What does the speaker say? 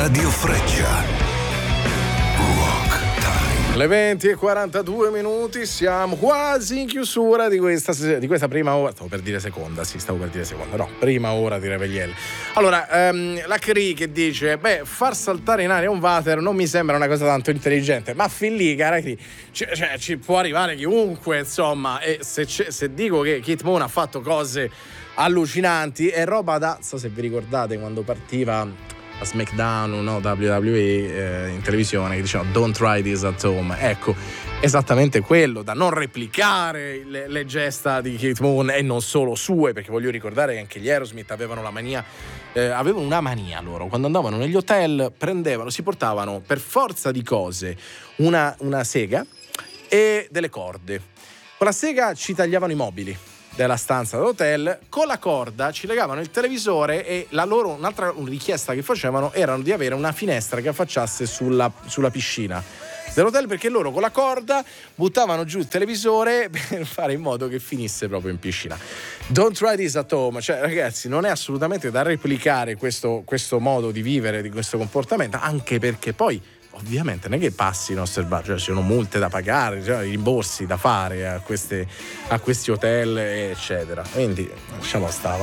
Radio Freccia. Le 20:42, siamo quasi in chiusura di questa prima ora. Stavo per dire seconda, no, prima ora di Revegliel. Allora, la CRI che dice, far saltare in aria un water non mi sembra una cosa tanto intelligente, ma fin lì, cara CRI, ci può arrivare chiunque, insomma, e se dico che Keith Moon ha fatto cose allucinanti, è roba da, non so se vi ricordate quando partiva a SmackDown, no, WWE in televisione, che dicevano don't try this at home. Ecco, esattamente quello, da non replicare le gesta di Keith Moon, e non solo sue, perché voglio ricordare che anche gli Aerosmith avevano una mania loro, quando andavano negli hotel si portavano per forza di cose una sega e delle corde. Con la sega ci tagliavano i mobili della stanza dell'hotel, con la corda ci legavano il televisore, e un'altra richiesta che facevano erano di avere una finestra che affacciasse sulla piscina dell'hotel, perché loro con la corda buttavano giù il televisore per fare in modo che finisse proprio in piscina. Don't try this at home, cioè ragazzi, non è assolutamente da replicare questo modo di vivere, di questo comportamento, anche perché poi ovviamente non è che passi i nostri bar, cioè ci sono multe da pagare, cioè rimborsi da fare a questi hotel, eccetera. Quindi lasciamo stare.